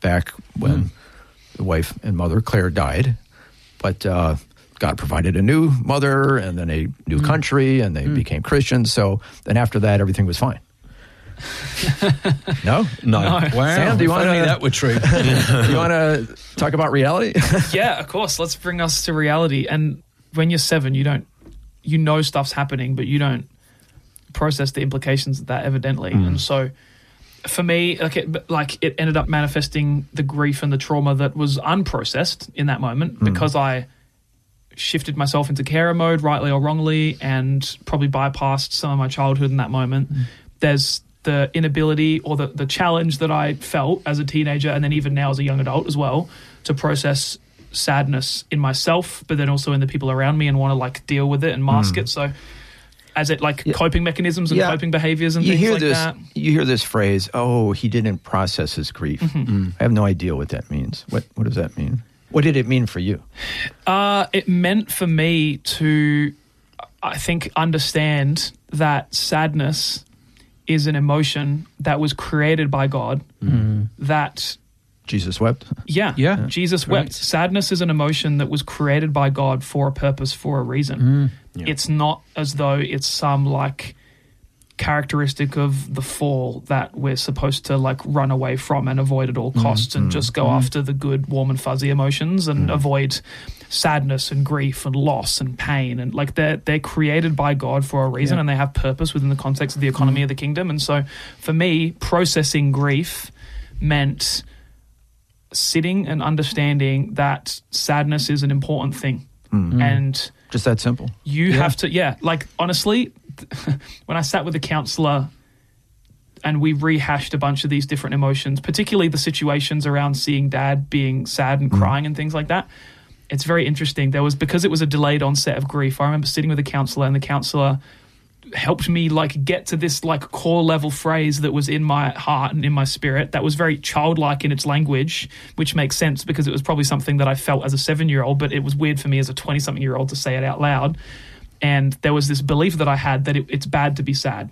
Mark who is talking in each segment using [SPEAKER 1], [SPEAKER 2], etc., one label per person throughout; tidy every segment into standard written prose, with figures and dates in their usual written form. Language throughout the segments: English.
[SPEAKER 1] back when the wife and mother, Claire, died. But God provided a new mother and then a new country, and they became Christians. So then after that, everything was fine. No?
[SPEAKER 2] Wow.
[SPEAKER 1] Sam, do you want to...
[SPEAKER 2] that were true.
[SPEAKER 1] Do you want to talk about reality?
[SPEAKER 3] Yeah, of course. Let's bring us to reality. And when you're 7, you know stuff's happening, but you don't process the implications of that evidently. And so for me, it ended up manifesting the grief and the trauma that was unprocessed in that moment because I shifted myself into carer mode, rightly or wrongly, and probably bypassed some of my childhood in that moment. There's the inability or the challenge that I felt as a teenager, and then even now as a young adult as well, to process sadness in myself, but then also in the people around me, and want to like deal with it and mask it. So as it coping mechanisms and coping behaviors and things like that.
[SPEAKER 1] You hear this phrase, oh, he didn't process his grief. I have no idea what that means. What does that mean? What did it mean for you?
[SPEAKER 3] It meant for me to, I think, understand that sadness is an emotion that was created by God, that...
[SPEAKER 1] Jesus wept?
[SPEAKER 3] Yeah. Jesus wept. Sadness is an emotion that was created by God for a purpose, for a reason. It's not as though it's some like characteristic of the fall that we're supposed to like run away from and avoid at all costs and just go after the good, warm and fuzzy emotions and avoid sadness and grief and loss and pain. And like they're created by God for a reason and they have purpose within the context of the economy of the kingdom. And so for me, processing grief meant sitting and understanding that sadness is an important thing. And
[SPEAKER 1] just that simple.
[SPEAKER 3] You have to, like honestly, when I sat with a counselor and we rehashed a bunch of these different emotions, particularly the situations around seeing Dad being sad and crying and things like that, it's very interesting. Because it was a delayed onset of grief, I remember sitting with a counselor, and the counselor helped me like get to this like core level phrase that was in my heart and in my spirit that was very childlike in its language, which makes sense because it was probably something that I felt as a 7-year-old, but it was weird for me as a 20-something-year-old to say it out loud. And there was this belief that I had that it's bad to be sad.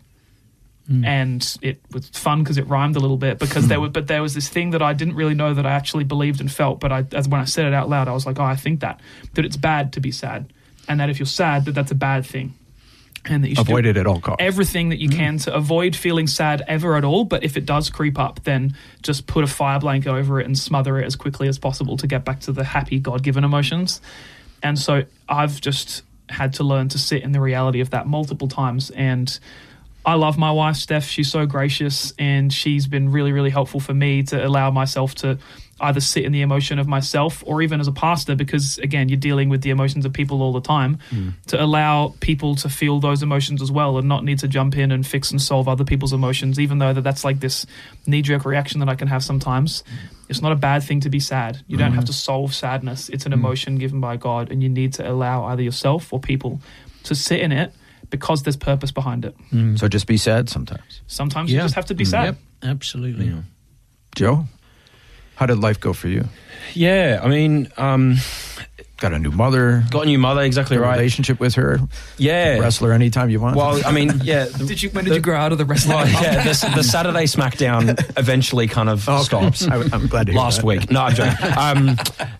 [SPEAKER 3] And it was fun because it rhymed a little bit because there was this thing that I didn't really know that I actually believed and felt, but when I said it out loud, I was like, oh, I think that it's bad to be sad, and that if you're sad, that's a bad thing. And that you should
[SPEAKER 1] avoid it at all costs.
[SPEAKER 3] Everything that you can to avoid feeling sad ever at all. But if it does creep up, then just put a fire blanket over it and smother it as quickly as possible to get back to the happy God-given emotions. And so I've just had to learn to sit in the reality of that multiple times. And I love my wife, Steph. She's so gracious, and she's been really, really helpful for me to allow myself to either sit in the emotion of myself or even as a pastor, because again, you're dealing with the emotions of people all the time, to allow people to feel those emotions as well and not need to jump in and fix and solve other people's emotions, even though that's like this knee-jerk reaction that I can have sometimes. It's not a bad thing to be sad. You don't have to solve sadness. It's an emotion given by God, and you need to allow either yourself or people to sit in it because there's purpose behind it.
[SPEAKER 1] So just be sad sometimes.
[SPEAKER 3] Sometimes you just have to be sad.
[SPEAKER 2] Yep, absolutely.
[SPEAKER 1] Yeah. Joe? How did life go for you?
[SPEAKER 2] Yeah, I mean...
[SPEAKER 1] got a new mother.
[SPEAKER 2] Got a new mother, exactly right.
[SPEAKER 1] Relationship with her.
[SPEAKER 2] Yeah.
[SPEAKER 1] Wrestler anytime you want.
[SPEAKER 2] Well, I mean, yeah.
[SPEAKER 3] When did you grow out of the wrestling?
[SPEAKER 2] Well, yeah, the Saturday SmackDown eventually kind of stops.
[SPEAKER 1] I'm glad to hear
[SPEAKER 2] last
[SPEAKER 1] that.
[SPEAKER 2] week. No, I'm joking.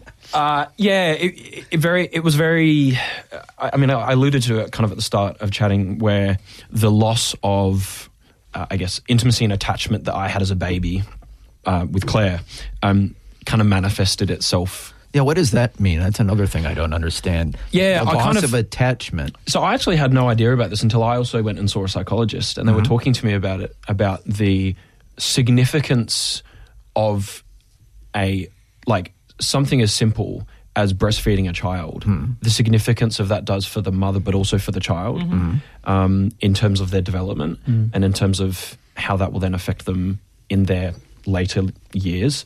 [SPEAKER 2] It was very... I mean, I alluded to it kind of at the start of chatting, where the loss of, I guess, intimacy and attachment that I had as a baby with Claire kind of manifested itself.
[SPEAKER 1] Yeah, what does that mean? That's another thing I don't understand.
[SPEAKER 2] Yeah,
[SPEAKER 1] the loss of attachment.
[SPEAKER 2] So I actually had no idea about this until I also went and saw a psychologist, and they were talking to me about it, about the significance of something as simple as breastfeeding a child, the significance of that does for the mother, but also for the child, in terms of their development and in terms of how that will then affect them in their later years.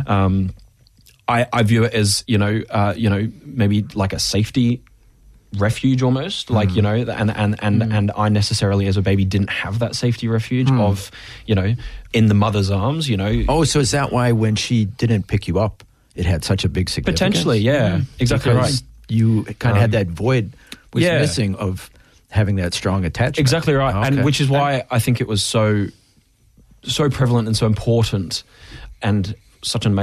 [SPEAKER 2] I view it as, maybe like a safety refuge almost, and I necessarily as a baby didn't have that safety refuge of, in the mother's arms,
[SPEAKER 1] Oh, so is that why when she didn't pick you up, it had such a big significance?
[SPEAKER 2] Potentially, yeah. Exactly
[SPEAKER 1] because
[SPEAKER 2] right.
[SPEAKER 1] You kind of had that void was missing of having that strong attachment.
[SPEAKER 2] Exactly right.
[SPEAKER 1] Okay.
[SPEAKER 2] And which is why I think it was so prevalent and so important and such an amazing